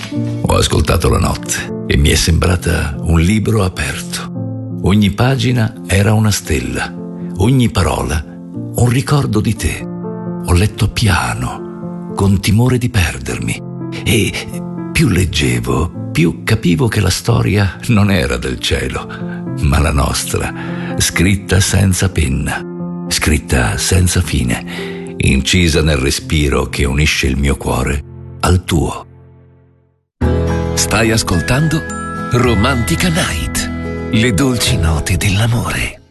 Ho ascoltato la notte e mi è sembrata un libro aperto. Ogni pagina era una stella, ogni parola un ricordo di te. Ho letto piano, con timore di perdermi, e più leggevo, più capivo che la storia non era del cielo, ma la nostra, scritta senza penna, scritta senza fine, incisa nel respiro che unisce il mio cuore al tuo. Stai ascoltando Romantica Night, le dolci note dell'amore.